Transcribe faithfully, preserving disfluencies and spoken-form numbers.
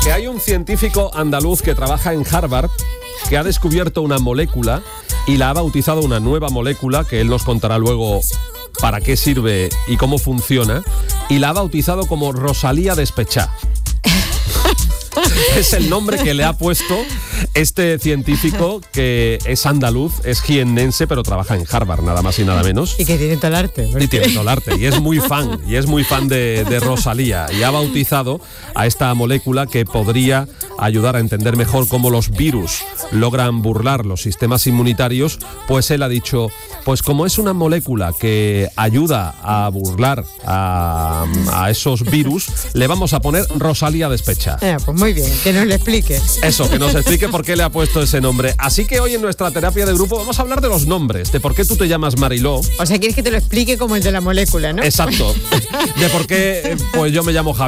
que hay un científico andaluz que trabaja en Harvard que ha descubierto una molécula y la ha bautizado una nueva molécula, que él nos contará luego para qué sirve y cómo funciona, y la ha bautizado como Rosalía Despechá. Es el nombre que le ha puesto este científico, que es andaluz, es jiennense, pero trabaja en Harvard, nada más y nada menos. Y que tiene todo el arte. Y tiene todo el arte, y es muy fan, y es muy fan de, de Rosalía, y ha bautizado a esta molécula que podría ayudar a entender mejor cómo los virus logran burlar los sistemas inmunitarios. Pues él ha dicho, pues como es una molécula que ayuda a burlar a, a esos virus, le vamos a poner Rosalía Despechá. Eh, pues muy bien, que nos lo explique. Eso, que nos explique por qué le ha puesto ese nombre. Así que hoy en nuestra terapia de grupo vamos a hablar de los nombres, de por qué tú te llamas Mariló. O sea, quieres que te lo explique como el de la molécula, ¿no? Exacto. De por qué pues yo me llamo Javier.